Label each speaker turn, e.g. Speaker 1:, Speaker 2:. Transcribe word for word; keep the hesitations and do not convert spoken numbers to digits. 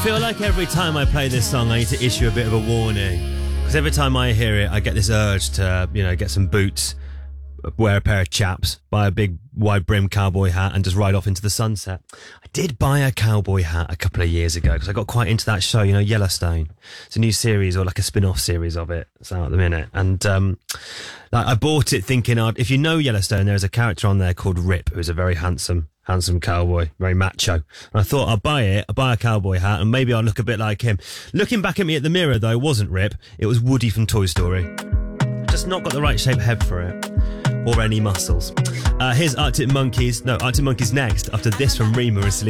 Speaker 1: I feel like every time I play this song I need to issue a bit of a warning, because every time I hear it I get this urge to, you know, get some boots, wear a pair of chaps, buy a big wide brim cowboy hat and just ride off into the sunset. I did buy a cowboy hat a couple of years ago because I got quite into that show, you know, Yellowstone. It's a new series, or like a spin-off series of it. It's out at the minute. And um, like, I bought it thinking, I'd, if you know Yellowstone, there's a character on there called Rip, who's a very handsome handsome cowboy, very macho. And I thought, I'll buy it, I'll buy a cowboy hat, and maybe I'll look a bit like him. Looking back at me at the mirror, though, wasn't Rip. It was Woody from Toy Story. Just not got the right shaped head for it. Or any muscles. Uh, here's Arctic Monkeys. No, Arctic Monkeys next, after this from Rema and Celine.